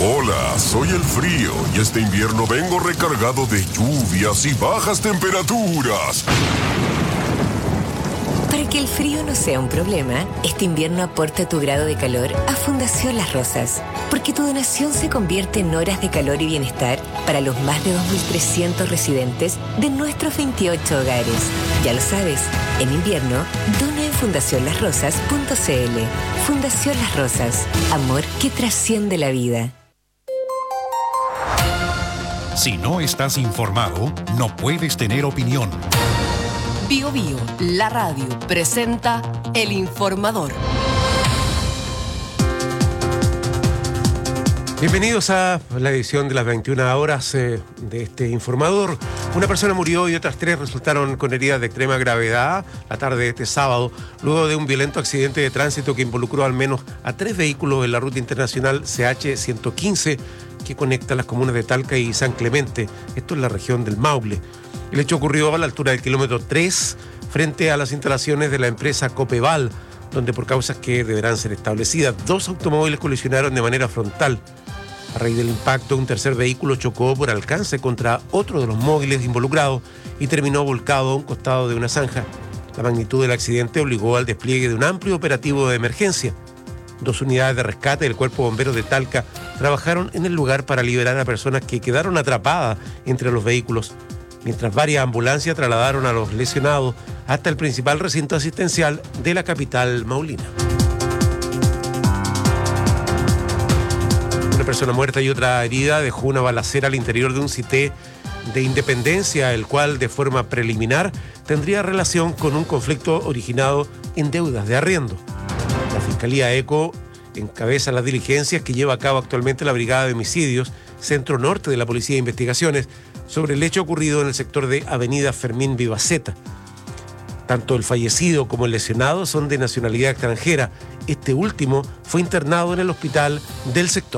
Hola, soy el frío y este invierno vengo recargado de lluvias y bajas temperaturas. Para que el frío no sea un problema, este invierno aporta tu grado de calor a Fundación Las Rosas, porque tu donación se convierte en horas de calor y bienestar para los más de 2.300 residentes de nuestros 28 hogares. Ya lo sabes, en invierno, dona en fundacionlasrosas.cl. Fundación Las Rosas, amor que trasciende la vida. Si no estás informado, no puedes tener opinión. Bio Bio, la radio, presenta El Informador. Bienvenidos a la edición de las 21 horas de este Informador. Una persona murió y otras 3 resultaron con heridas de extrema gravedad la tarde de este sábado, luego de un violento accidente de tránsito que involucró al menos a 3 vehículos en la ruta internacional CH-115 que conecta las comunas de Talca y San Clemente, esto en la región del Maule. El hecho ocurrió a la altura del kilómetro 3, frente a las instalaciones de la empresa Copeval, donde por causas que deberán ser establecidas, 2 automóviles colisionaron de manera frontal. A raíz del impacto, un tercer vehículo chocó por alcance contra otro de los móviles involucrados y terminó volcado a un costado de una zanja. La magnitud del accidente obligó al despliegue de un amplio operativo de emergencia. 2 unidades de rescate del Cuerpo Bombero de Talca trabajaron en el lugar para liberar a personas que quedaron atrapadas entre los vehículos, mientras varias ambulancias trasladaron a los lesionados hasta el principal recinto asistencial de la capital maulina. Una persona muerta y otra herida dejó una balacera al interior de un CITE de Independencia, el cual de forma preliminar tendría relación con un conflicto originado en deudas de arriendo. La Fiscalía ECO encabeza las diligencias que lleva a cabo actualmente la Brigada de Homicidios, Centro Norte de la Policía de Investigaciones, sobre el hecho ocurrido en el sector de Avenida Fermín Vivaceta. Tanto el fallecido como el lesionado son de nacionalidad extranjera. Este último fue internado en el hospital del sector.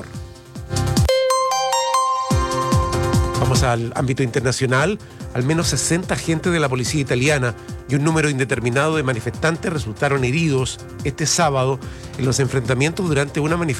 Vamos al ámbito internacional. Al menos 60 agentes de la policía italiana y un número indeterminado de manifestantes resultaron heridos este sábado en los enfrentamientos durante una manifestación